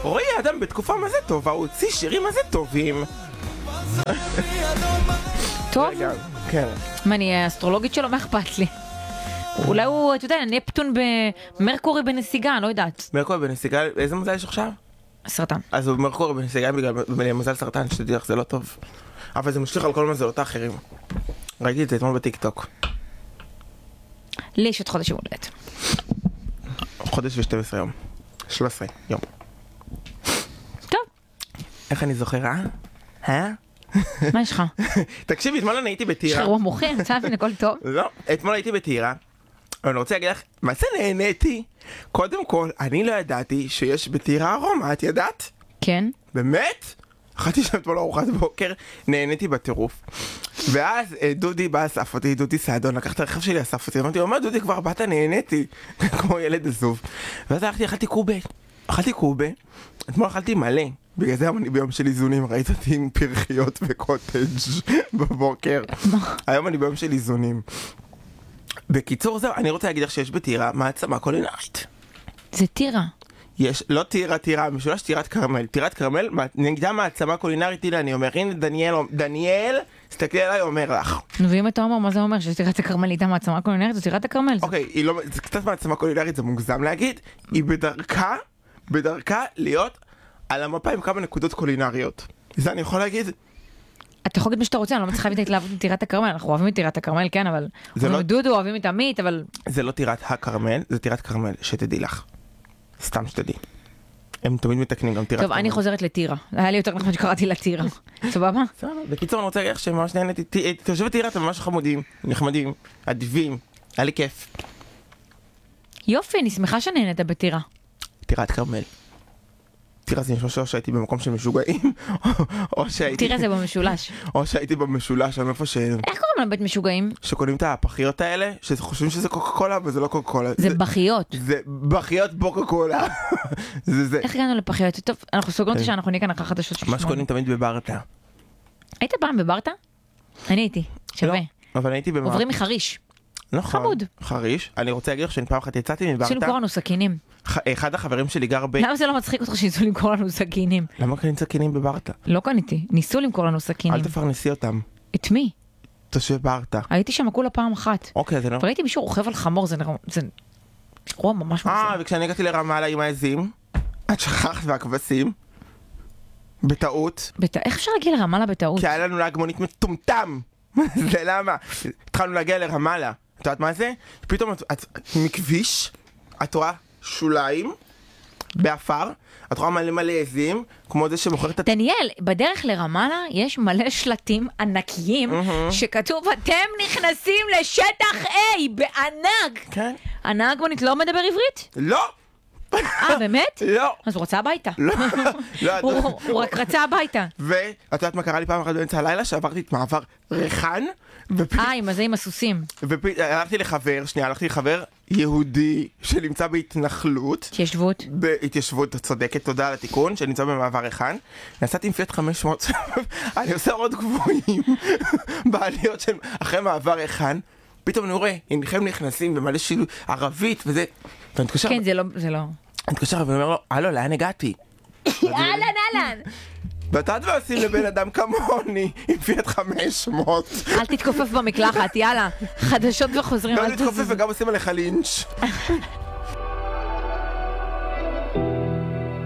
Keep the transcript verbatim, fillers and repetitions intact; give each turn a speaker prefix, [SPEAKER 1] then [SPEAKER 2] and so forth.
[SPEAKER 1] רועי אדם בתקופה מה זה טובה, הוא הוציא שירים מה זה טובים.
[SPEAKER 2] טוב?
[SPEAKER 1] כן.
[SPEAKER 2] מה, אני אסטרולוגית שלו? מה אכפת לי? אולי הוא, אתה יודע, נפטון במרקורי בנסיגה, לא יודעת.
[SPEAKER 1] מרקורי בנסיגה, איזה מזל יש עכשיו?
[SPEAKER 2] סרטן.
[SPEAKER 1] אז הוא מרקורי בנסיגה בגלל מזל סרטן, שתדעי לך, זה לא טוב. אבל זה משליך על כל מזלות האחרים. ראיתי את זה אתמול בטיקטוק.
[SPEAKER 2] לי יש עוד חודש יום הולדת.
[SPEAKER 1] חודש ו-שתים עשרה יום. שלוש עשרה יום.
[SPEAKER 2] טוב.
[SPEAKER 1] איך אני זוכר, אה? אה?
[SPEAKER 2] מה יש לך?
[SPEAKER 1] תקשיבי, אתמול אני הייתי בטירה.
[SPEAKER 2] שחרור מוכר, רוצה להבין, הכל טוב.
[SPEAKER 1] לא, אתמול הייתי בטירה. אני רוצה להגיד לך, מה זה נהניתי? קודם כל, אני לא ידעתי שיש בטירה ארומה, את ידעת?
[SPEAKER 2] כן.
[SPEAKER 1] באמת? אכלתי שם אתמול ארוחת בוקר, נהניתי בטירוף. ואז דודי בא אסף אותי, דודי סעדון, לקח את הרכב שלי אסף אותי, אמרתי, אומר דודי כבר באת, נהניתי, כמו ילד עזוב. ואז הלכתי, אכלתי קובה, אכלתי קובה, אתמול אכלתי מלא, בגלל זה אני ביום של איזונים, ראית אותי עם פרחיות וקוטג' בבוקר. היום אני ביום של איזונים. בקיצור זהו, אני רוצה להגיד לך שיש בטירה מעצמה קולינרית.
[SPEAKER 2] זה טירה.
[SPEAKER 1] יש, לא טירה, טירה, משולש טירת כרמל. טירת כרמל, נגדה מעצמה קולינרית, הנה אני אומר, הנה דניאל, דניאל, תסתכלי עליי, אומר לך.
[SPEAKER 2] ואם אתה אומר, מה זה אומר? שטירת הכרמל איתה מעצמה קולינרית? זו טירת הכרמל.
[SPEAKER 1] אוקיי, היא לא, זה קצת מעצמה קולינרית, זה מוגזם להגיד, היא בדרכה, בדרכה להיות על המפה עם כמה נקודות קולינריות. זה אני יכול להגיד?
[SPEAKER 2] אתה יכול להגיד מה שאתה רוצה, אני לא מצליחה להבין את ההתלהבות מטירת הכרמל, אנחנו אוהבים את טירת הכרמל, כן, אבל... אוהבים את דודו, אוהבים את עמית, אבל...
[SPEAKER 1] זה לא טירת הכרמל, זה טירת כרמל, שתדעי לך. סתם שתדעי. הם תמיד מתקנים גם טירת כרמל.
[SPEAKER 2] טוב, אני חוזרת לטירה. היה לי יותר נחמד שקראתי לטירה. סבבה?
[SPEAKER 1] סבבה. בקיצור, אני רוצה להגיד לך שממש נהניתי. תושבי טירה, אתם ממש חמודים, נחמדים, אדיבים. היה לי כיף.
[SPEAKER 2] יופי, אני שמחה שנהנית בטירה.
[SPEAKER 1] טירת כרמל. טירה זה נשמע שהייתי במקום של משוגעים, או שהייתי...
[SPEAKER 2] טירה זה במשולש.
[SPEAKER 1] או שהייתי במשולש, אני איפה ש...
[SPEAKER 2] איך קוראים לבית משוגעים?
[SPEAKER 1] שקונים את הפחיות האלה, שחושבים שזה קוקה קולה, וזה לא קוקה קולה.
[SPEAKER 2] זה בחיות.
[SPEAKER 1] זה בחיות בוקה קולה. זה זה.
[SPEAKER 2] איך הגענו לפחיות? טוב, אנחנו סוגרים אותי שאנחנו נהיה כאן אחר חדשות של שמונה.
[SPEAKER 1] מה שקונים תמיד בברטה.
[SPEAKER 2] היית פעם בברטה? אני הייתי, שווה.
[SPEAKER 1] לא, אבל הייתי במה...
[SPEAKER 2] עוברים מחריש.
[SPEAKER 1] נכון.
[SPEAKER 2] חמוד.
[SPEAKER 1] חריש. אני רוצה להגיד לך שאני פעם אחת יצאתי מברטה.
[SPEAKER 2] עשו למכור לנו סכינים.
[SPEAKER 1] אחד החברים שלי גר ב...
[SPEAKER 2] למה זה לא מצחיק אותך שניסו למכור לנו סכינים?
[SPEAKER 1] למה קנים סכינים בברטה?
[SPEAKER 2] לא קניתי, ניסו למכור לנו סכינים.
[SPEAKER 1] אל תפרנסי אותם.
[SPEAKER 2] את מי?
[SPEAKER 1] תושבי ברטה.
[SPEAKER 2] הייתי שם כולה פעם אחת.
[SPEAKER 1] אוקיי, זה לא...
[SPEAKER 2] וראיתי מישהו רוכב על חמור, זה אירוע ממש מוזר.
[SPEAKER 1] אה, וכשאני הגעתי לרמאללה עם העזים, את שכחת והכבשים, בטעות.
[SPEAKER 2] איך אפשר להגיע לרמאללה בטעות?
[SPEAKER 1] כי היה לנו נהג מונית מטומטם. זה למה? התחלנו להגיע לרמאללה. את יודעת מה זה? פתאום את מכביש, את רואה שוליים באפר, את רואה מלא מלא עזים, כמו זה שמוכר את...
[SPEAKER 2] דניאל, בדרך לרמאללה יש מלא שלטים ענקיים שכתוב אתם נכנסים לשטח A בענק.
[SPEAKER 1] כן.
[SPEAKER 2] הנהג מונית לא מדבר עברית?
[SPEAKER 1] לא!
[SPEAKER 2] אה, באמת?
[SPEAKER 1] לא.
[SPEAKER 2] אז הוא רוצה הביתה.
[SPEAKER 1] לא.
[SPEAKER 2] הוא רק רצה הביתה.
[SPEAKER 1] ואת יודעת מה קרה לי פעם אחת באמצע הלילה? שעברתי את מעבר ריחן.
[SPEAKER 2] אה, עם הזה עם הסוסים.
[SPEAKER 1] והלכתי לחבר, שנייה, הלכתי לחבר יהודי שנמצא בהתנחלות.
[SPEAKER 2] התיישבות.
[SPEAKER 1] בהתיישבות, צודקת, תודה על התיקון, שנמצא במעבר ריחן. נסעתי עם פיאט חמש מאות, אני עושה עוד גבוהים בעליות של אחרי מעבר ריחן. פתאום אני רואה, אינכם נכנסים ומלא שילוב ערבית וזה. ואני מתקשר...
[SPEAKER 2] כן, זה לא, זה לא.
[SPEAKER 1] אני מתקשר ואני אומר לו, הלו, לאן הגעתי?
[SPEAKER 2] אהלן, אהלן.
[SPEAKER 1] ואתה עוד ועושים לבן אדם כמוני עם פיאט חמש מאות.
[SPEAKER 2] אל תתכופף במקלחת, יאללה. חדשות וחוזרים.
[SPEAKER 1] גם להתכופף וגם עושים עליך לינץ'.